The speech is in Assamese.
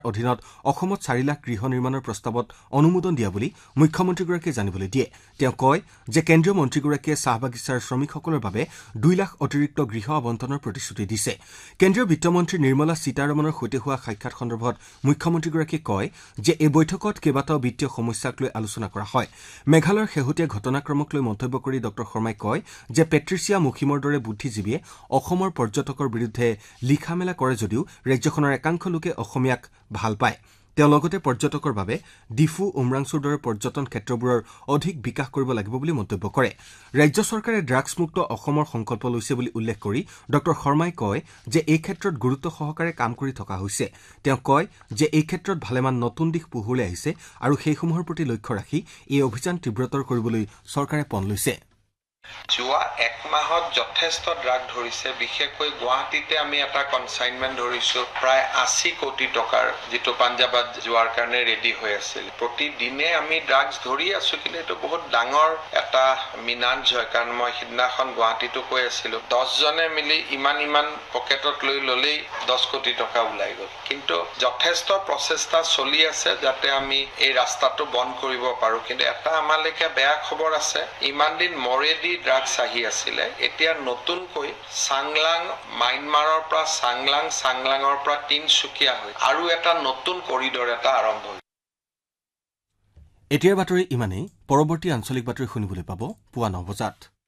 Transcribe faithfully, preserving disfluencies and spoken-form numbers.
অধীনত অসমত চাৰি লাখ গৃহ নিৰ্মাণৰ প্ৰস্তাৱত অনুমোদন দিয়া বুলি মুখ্যমন্ত্ৰীগৰাকীয়ে জানিবলৈ দিয়ে তেওঁ কয় যে কেন্দ্ৰীয় মন্ত্ৰীগৰাকীয়ে চাহ বাগিচাৰ শ্ৰমিকসকলৰ বাবে দুই লাখ অতিৰিক্ত গৃহ আবণ্টনৰ প্ৰতিশ্ৰুতি দিছে কেন্দ্ৰীয় বিত্তমন্ত্ৰী নিৰ্মলা সীতাৰমণৰ সৈতে হোৱা সাক্ষাৎ সন্দৰ্ভত মুখ্যমন্ত্ৰীগৰাকীয়ে কয় যে এই বৈঠকত কেইবাটাও বিত্তীয় সমস্যাক লৈ আলোচনা কৰা হয় মেঘালয়ৰ শেহতীয়া ঘটনাক্ৰমক লৈ মন্তব্য কৰি ড শৰ্মাই কয় যে পেট্ৰিচিয়া মুখিমৰ দৰে বুদ্ধিজীৱীয়ে অসমৰ পৰ্যটকৰ বিৰুদ্ধে লিখা মেলা কৰে যদিও ৰাজ্যখনৰ একাংশ লোকে অসমীয়াক ভাল পায় তেওঁ লগতে পৰ্যটকৰ বাবে ডিফু উমৰাংচুৰ দৰে পৰ্যটন ক্ষেত্ৰবোৰৰ অধিক বিকাশ কৰিব লাগিব বুলি মন্তব্য কৰে ৰাজ্য চৰকাৰে ড্ৰাগছমুক্ত অসমৰ সংকল্প লৈছে বুলি উল্লেখ কৰি ড শৰ্মাই কয় যে এই ক্ষেত্ৰত গুৰুত্ব সহকাৰে কাম কৰি থকা হৈছে তেওঁ কয় যে এই ক্ষেত্ৰত ভালেমান নতুন দিশ পোহৰলৈ আহিছে আৰু সেইসমূহৰ প্ৰতি লক্ষ্য ৰাখি এই অভিযান তীব্ৰতৰ কৰিবলৈ চৰকাৰে পণ লৈছে যোৱা এক মাহত যথেষ্ট ড্ৰাগ ধৰিছে বিশেষকৈ গুৱাহাটীতে আমি এটা কনসাইনমেন্ট ধৰিছো প্ৰায় আশী কোটি টকাৰ যেটো পাঞ্জাবত যোৱাৰ কাৰণে ৰেডি হৈ আছিল প্ৰতিদিনে আমি ড্ৰাগছ ধৰি আছো কিন্তু এটো বহুত ডাঙৰ এটা মিনাঞ্জ হয় কাৰণ মই সিদিনাখন গুৱাহাটীতো কৈ আছিলো দহ জনে মিলি ইমান ইমান পকেটত লৈ ললেই দহ কোটি টকা ওলাই গল কিন্তু যথেষ্ট প্ৰচেষ্টা চলি আছে যাতে আমি এই ৰাস্তাটো বন্ধ কৰিব পাৰো কিন্তু এটা আমালৈকে বেয়া খবৰ আছে ইমান দিন মৰেদি ড্ৰাগছ আহি আছিলে এতিয়া নতুনকৈ সাংলাং মাইনমাৰৰ পৰা সাংলাং সাংলাঙৰ পৰা তিনসুকীয়া হৈ আৰু এটা নতুন কৰিডৰ এটা আৰম্ভ হৈছে এতিয়াৰ বাতৰি ইমানেই পৰৱৰ্তী আঞ্চলিক বাতৰি শুনিবলৈ পাব পুৱা ন বজাত